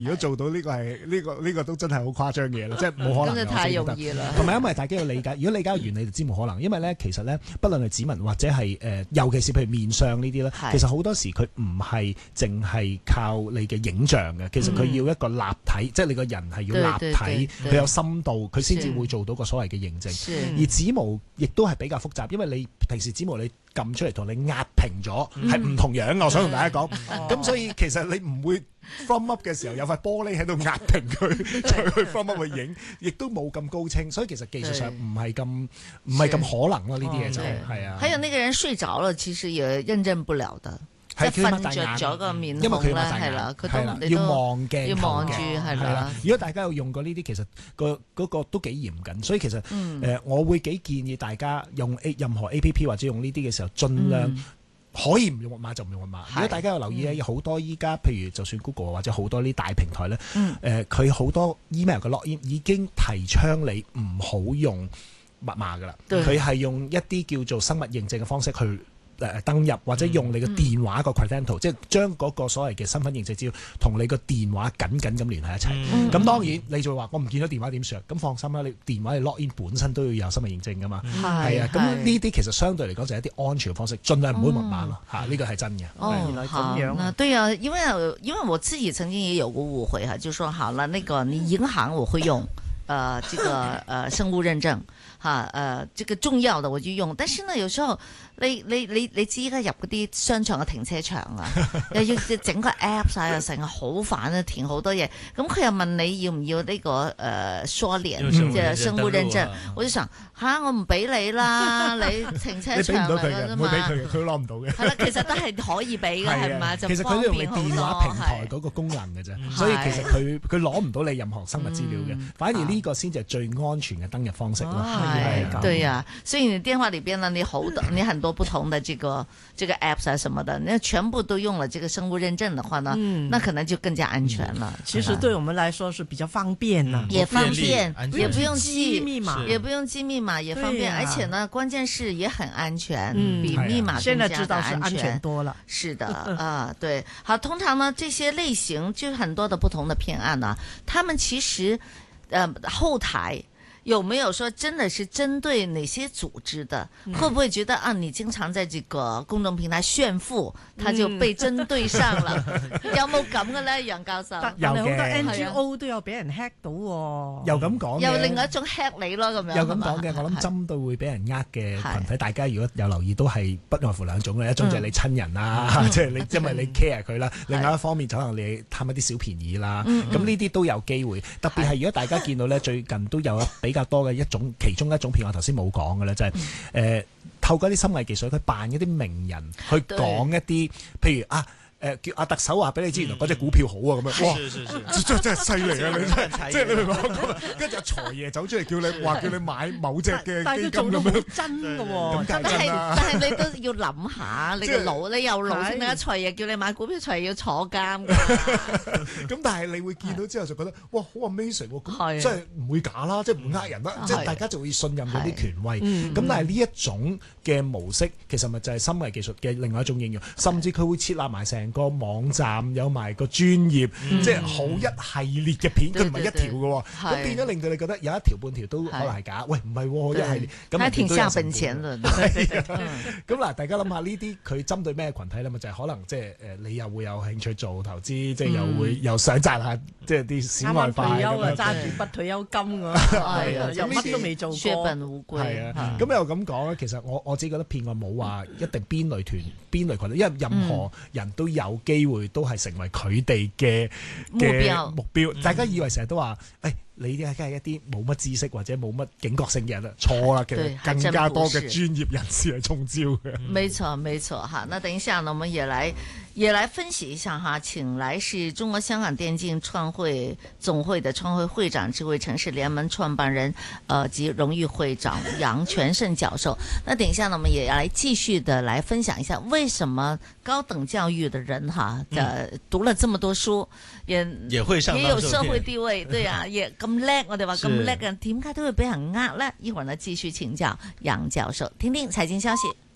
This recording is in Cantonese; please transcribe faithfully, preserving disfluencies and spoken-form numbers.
如果做到呢個係呢個呢個都真係好誇張嘅啦，即係冇可能。 真係太容易啦。 同埋因為大家要理解，如果理解個原理就知冇可能，因為咧其實咧，不論係指紋或者係誒、呃，尤其是譬如面相呢啲咧，其實好多時佢唔係淨係靠你嘅影像嘅，其實佢要一個立體，嗯、即係你個人係要立體，佢有深度，佢先至會做到個所謂嘅認證。而指模亦都係比較複雜，因為你平時指模你撳出嚟同你壓平咗係唔同樣嘅，我想同大家講。咁、哦、所以其實你唔會 from up 嘅時候有塊玻璃喺度壓平佢，再去 from up 去影，亦都冇咁高清，所以其實技術上唔係咁唔係咁可能咯。呢啲嘢就係啊。 還有那個人睡着了，其實也認證不了的。即係瞓着咗個面孔咧，係啦，佢都要望鏡， 要望住係啦。 如果大家有用過呢啲，其實個嗰個都幾嚴謹，所以其實誒，我會幾建議大家用 A 任何 A P P 或者用呢啲嘅時候，盡量可以唔用密碼就唔用密碼。如果大家有留意咧，有好多依家譬如就算 Google 或者好多呢大平台咧，誒佢好多 email 嘅 login 已經提倡你唔好用密碼噶啦，佢係用一啲叫做生物認證嘅方式去誒登入，或者用你個電話個 credential，、嗯、即係將嗰個所謂嘅身份認證資料同你個電話緊緊咁聯繫一齊。咁、嗯、當然你就會話我唔見到電話點上，咁放心啦，你電話你 log in 本身都要有身份認證噶嘛。係啊，咁呢啲其實相對嚟講就係一啲安全嘅方式，盡量唔好密碼咯嚇，呢個係真嘅。 哦，原來咁樣啊，對啊，因為因為我自己曾經也有過誤會哈，就說好了，那個你銀行我會用，呃，這個呃生物認證。嚇誒、呃，這個重要的我就用，但是呢，有時候你你你你知而家入嗰啲商場嘅停車場啊，又要整個 app 啊，又成日好煩啊，填好多嘢，咁佢又問你要唔要呢、這個誒、呃、疏連即係生物認證，我就想嚇、啊、我唔俾你啦，你停車場嚟㗎啫嘛， 唔會俾佢，佢攞唔到嘅。 係啦，其實都係可以俾嘅，係嘛？就其實佢都用你電話平台嗰個功能嘅啫，所以其實佢佢攞唔到你任何生物資料嘅，嗯、反而呢個先至係最安全嘅登入方式咯。啊對呀、啊，所以你電話裏邊呢，你好多你很多不同的這個這個 apps 啊什麼的，那全部都用了這個生物認證的話呢，嗯、那可能就更加安全了。 嗯、其實對我們來說是比較方便啦， 也方便，也不用記密碼， 也不用記密碼，也方便，啊、而且呢，關鍵是也很安全， 嗯、 比密碼現在更加的安全， 安全多了。 是的，啊，對，好，通常呢這些類型就是很多的不同的騙案呢，他們其實，呃，後台。有沒有說真的是針對哪些組織的？嗯、會不會覺得啊，你經常在這個公眾平台炫富，他就被針對上了？嗯、有冇咁嘅咧，楊教授？ 有嘅，好多 N G O 都有俾人 hack 到喎。 又咁講嘅， 又另外一種 hack 你咯，咁樣。又咁講嘅，我諗針對會俾人呃嘅群體，大家如果有留意，都係不外乎兩種嘅，一種就係你親人啦，即係你因為你 care 佢啦；另外一方面就可能你貪一啲小便宜啦。咁呢啲都有機會，特別係如果大家見到咧，最近都有比較多嘅一種，其中一種片我頭先冇講嘅咧，就係、是、誒、呃、透過啲深偽技術，佢扮一啲名人去講一啲，譬如啊。誒叫阿特首話俾你知，原來嗰隻股票好啊咁樣，哇！真真係犀利啊！你真係，即係你明唔明我講啊？跟住阿財爺走出嚟叫你話叫你買某隻嘅基金咁樣， 真嘅喎。 但係但係你都要諗下，你個腦你有腦先得。財爺叫你買股票，財爺要坐監㗎。 咁但係你會見到之後就覺得哇好 amazing 喎，咁即係唔會假啦，即係唔呃人啦，即係大家就會信任嗰啲權威。咁但係呢一種嘅模式其實咪就係深偽技術嘅另外一種應用，甚至佢會設立埋成個網站有埋個專頁，嗯、即係好一系列嘅片，佢唔係一條嘅，咁變咗令到你覺得有一條半條都可能係假。喂，唔係喎，一系列咁， 係挺下本錢嘅。 咁嗱，大家諗下呢啲佢針對咩群體咧？咪就係、是、可能即係誒，你又會有興趣做投資，即係又會又想賺下即係啲小外快咁樣， 揸住筆退休金㗎，係啊，又乜都未做過， 血本無歸。 係啊，咁又咁講咧，其實我我自己覺得騙案冇話一定邊類團、邊類群體，因為任何人都有機會都係成為佢哋嘅目標目標。大家以為成日都話，誒，你啲梗係一啲冇乜知識或者冇乜警覺性嘅人啦，錯啦，其實更加多嘅專業人士係中招嘅。 沒錯，沒錯，哈。那等一下呢，我們也來也來分析一下哈。請來是中國香港電競創會總會的創會會長、智慧城市聯盟創辦人，呃及榮譽會長楊全勝教授。那等一下呢，我們也要來繼續的來分享一下，為什麼高等教育的人哈，呃，讀了這麼多書，也也會上也有社會地位，對啊，也咁叻，我哋話咁叻嘅，點解都會俾人呃呢？一會兒呢，繼續請教楊教授，聽聽財經消息。